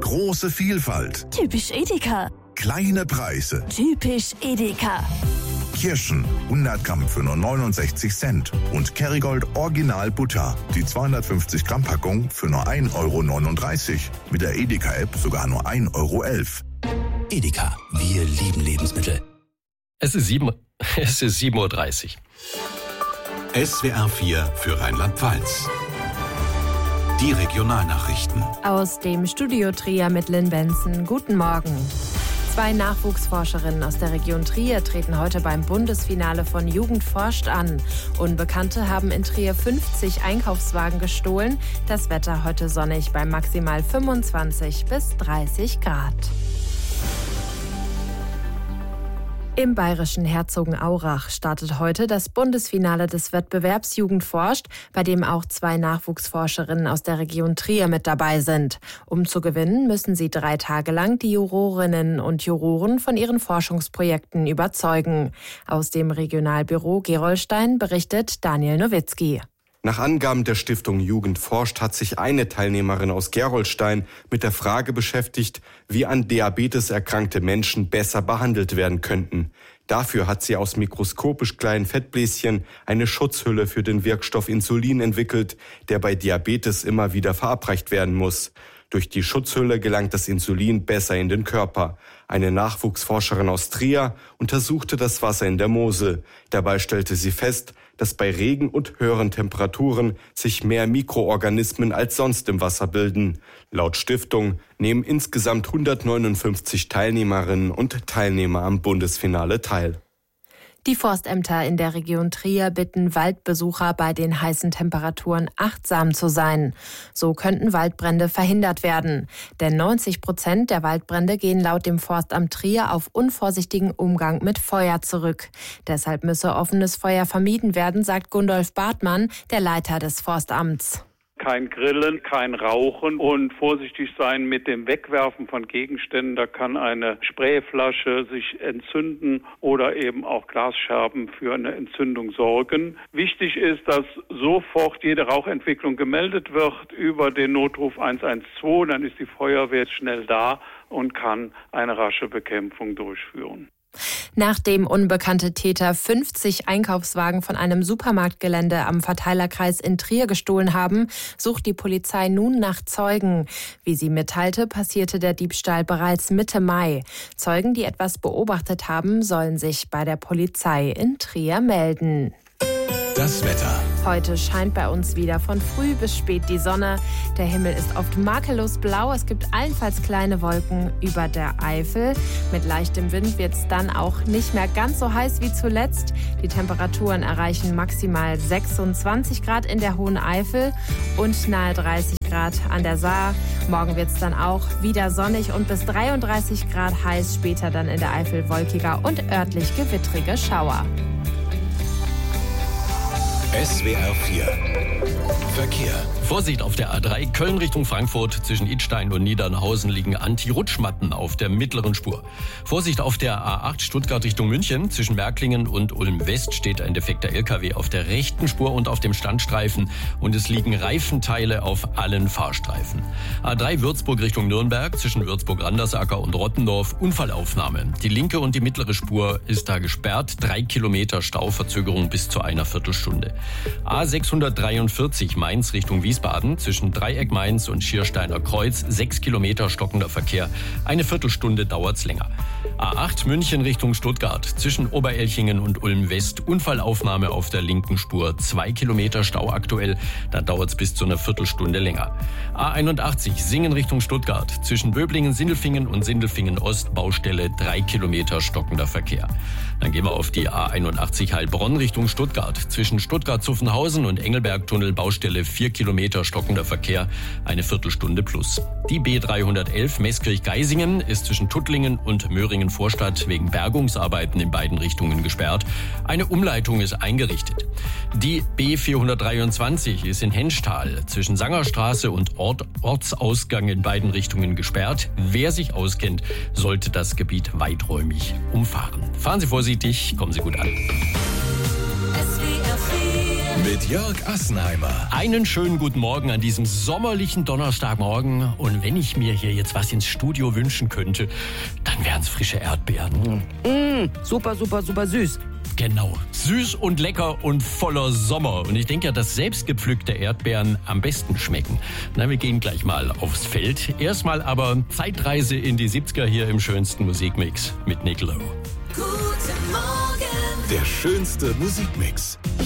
Große Vielfalt. Typisch Edeka. Kleine Preise. Typisch Edeka. Kirschen 100 Gramm für nur 69 Cent. Und Kerrygold Original Butter. Die 250 Gramm Packung für nur 1,39 €. Mit der Edeka-App sogar nur 1,11 €. Edeka, wir lieben Lebensmittel. Es ist 7:30 Uhr. SWR 4 für Rheinland-Pfalz. Die Regionalnachrichten. Aus dem Studio Trier mit Lynn Benson. Guten Morgen. 2 Nachwuchsforscherinnen aus der Region Trier treten heute beim Bundesfinale von Jugend forscht an. Unbekannte haben in Trier 50 Einkaufswagen gestohlen. Das Wetter heute sonnig bei maximal 25 bis 30 Grad. Im bayerischen Herzogenaurach startet heute das Bundesfinale des Wettbewerbs Jugend forscht, bei dem auch 2 Nachwuchsforscherinnen aus der Region Trier mit dabei sind. Um zu gewinnen, müssen sie 3 Tage lang die Jurorinnen und Juroren von ihren Forschungsprojekten überzeugen. Aus dem Regionalbüro Gerolstein berichtet Daniel Nowitzki. Nach Angaben der Stiftung Jugend forscht hat sich eine Teilnehmerin aus Gerolstein mit der Frage beschäftigt, wie an Diabetes erkrankte Menschen besser behandelt werden könnten. Dafür hat sie aus mikroskopisch kleinen Fettbläschen eine Schutzhülle für den Wirkstoff Insulin entwickelt, der bei Diabetes immer wieder verabreicht werden muss. Durch die Schutzhülle gelangt das Insulin besser in den Körper. Eine Nachwuchsforscherin aus Trier untersuchte das Wasser in der Mosel. Dabei stellte sie fest, dass bei Regen und höheren Temperaturen sich mehr Mikroorganismen als sonst im Wasser bilden. Laut Stiftung nehmen insgesamt 159 Teilnehmerinnen und Teilnehmer am Bundesfinale teil. Die Forstämter in der Region Trier bitten Waldbesucher bei den heißen Temperaturen achtsam zu sein. So könnten Waldbrände verhindert werden. Denn 90% der Waldbrände gehen laut dem Forstamt Trier auf unvorsichtigen Umgang mit Feuer zurück. Deshalb müsse offenes Feuer vermieden werden, sagt Gundolf Bartmann, der Leiter des Forstamts. Kein Grillen, kein Rauchen und vorsichtig sein mit dem Wegwerfen von Gegenständen. Da kann eine Sprayflasche sich entzünden oder eben auch Glasscherben für eine Entzündung sorgen. Wichtig ist, dass sofort jede Rauchentwicklung gemeldet wird über den Notruf 112. Dann ist die Feuerwehr schnell da und kann eine rasche Bekämpfung durchführen. Nachdem unbekannte Täter 50 Einkaufswagen von einem Supermarktgelände am Verteilerkreis in Trier gestohlen haben, sucht die Polizei nun nach Zeugen. Wie sie mitteilte, passierte der Diebstahl bereits Mitte Mai. Zeugen, die etwas beobachtet haben, sollen sich bei der Polizei in Trier melden. Das Wetter. Heute scheint bei uns wieder von früh bis spät die Sonne. Der Himmel ist oft makellos blau. Es gibt allenfalls kleine Wolken über der Eifel. Mit leichtem Wind wird es dann auch nicht mehr ganz so heiß wie zuletzt. Die Temperaturen erreichen maximal 26 Grad in der Hohen Eifel und nahe 30 Grad an der Saar. Morgen wird es dann auch wieder sonnig und bis 33 Grad heiß. Später dann in der Eifel wolkiger und örtlich gewittrige Schauer. SWR 4 Verkehr. Vorsicht auf der A3 Köln Richtung Frankfurt. Zwischen Idstein und Niedernhausen liegen Anti-Rutschmatten auf der mittleren Spur. Vorsicht auf der A8 Stuttgart Richtung München. Zwischen Märklingen und Ulm West steht ein defekter LKW auf der rechten Spur und auf dem Standstreifen. Und es liegen Reifenteile auf allen Fahrstreifen. A3 Würzburg Richtung Nürnberg. Zwischen Würzburg-Randersacker und Rottendorf Unfallaufnahme. Die linke und die mittlere Spur ist da gesperrt. 3 Kilometer Stauverzögerung bis zu einer Viertelstunde. A643 Mainz Richtung Wiesbaden, zwischen Dreieck Mainz und Schiersteiner Kreuz, 6 Kilometer stockender Verkehr. Eine Viertelstunde dauert's länger. A8 München Richtung Stuttgart, zwischen Oberelchingen und Ulm West, Unfallaufnahme auf der linken Spur, 2 Kilometer Stau aktuell, da dauert's bis zu einer Viertelstunde länger. A81 Singen Richtung Stuttgart, zwischen Böblingen, Sindelfingen und Sindelfingen Ost, Baustelle, 3 Kilometer stockender Verkehr. Dann gehen wir auf die A81 Heilbronn Richtung Stuttgart, zwischen Stuttgart-Zuffenhausen und Engelberg-Tunnel, Baustelle, 4 Kilometer stockender Verkehr, eine Viertelstunde plus. Die B311 Meßkirch-Geisingen ist zwischen Tuttlingen und Möhringen-Vorstadt wegen Bergungsarbeiten in beiden Richtungen gesperrt. Eine Umleitung ist eingerichtet. Die B423 ist in Henschtal zwischen Sangerstraße und Ortsausgang in beiden Richtungen gesperrt. Wer sich auskennt, sollte das Gebiet weiträumig umfahren. Fahren Sie vorsichtig, kommen Sie gut an. SWR 4 Mit Jörg Assenheimer. Einen schönen guten Morgen an diesem sommerlichen Donnerstagmorgen. Und wenn ich mir hier jetzt was ins Studio wünschen könnte, dann wären es frische Erdbeeren. Super, super, super süß. Genau, süß und lecker und voller Sommer. Und ich denke ja, dass selbstgepflückte Erdbeeren am besten schmecken. Na, wir gehen gleich mal aufs Feld. Erstmal aber Zeitreise in die 70er hier im schönsten Musikmix mit Nick Lowe. Der schönste Musikmix.